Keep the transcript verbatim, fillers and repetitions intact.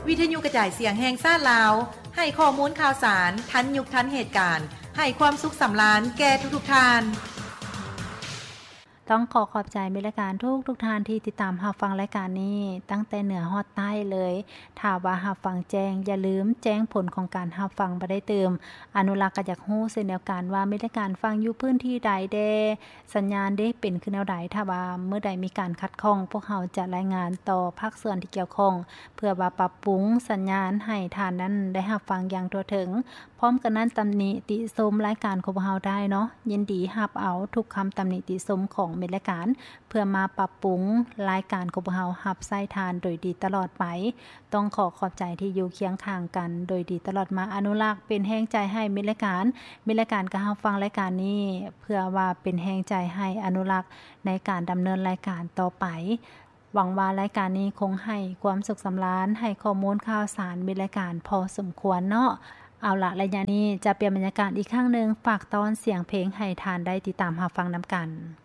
วิทยุกระจายเสียงแห่งชาติลาวให้ข้อมูลข่าวสารทันยุคทันเหตุการณ์ให้ความสุขสำราญแก่ทุกๆท่านต้องขอขอบใจมิตรการทุกทุกท่านที่ติดตามรับฟังรายการนี้ตั้งแต่เหนือฮอดใต้เลยถ้าว่ารับฟังแจ้งอย่าลืมแจ้งผลของการรับฟังบ่ได้เติมอนุรักษ์ก็อยากฮู้เช่นเดียวกันว่ามิตรการฟังอยู่พื้นที่ใดแดสัญญาณได้เป็นคือแนวใดถ้าว่าเมื่อใดมีการขัดข้องพวกเราจะรายงานต่อภาคส่วนที่เกี่ยวข้องเพื่อว่าปรับปรุงสัญญาณให้ท่านนั้นได้รับฟังอย่างทั่วถึงพร้อมกันนั้นตำหนิติชมรายการของพวกเราได้เนาะยินดีรับเอาทุกคำตำหนิติชมของเมรายการเพื่อมาปรับปรุงรายการของพวกเรารับใช้ทานโดยดีตลอดไปต้องขอขอบใจที่อยู่เคียงข้างกันโดยดีตลอดมาอนุรักษ์เป็นแรงใจให้เมรายการเมรายการก็รับฟังรายการนี้เพื่อว่าเป็นแรงใจให้อนุรักษ์ในการดำเนินรายการต่อไปหวังว่ารายการนี้คงให้ความสุขสำราญให้ข้อมูลข่าวสารมีรายการพอสมควรเนาะเอาละระยะนี้จะเปลี่ยนบรรยากาศอีกครั้งนึงฝากตอนเสียงเพลงให้ทานได้ติดตามรับฟังนำกัน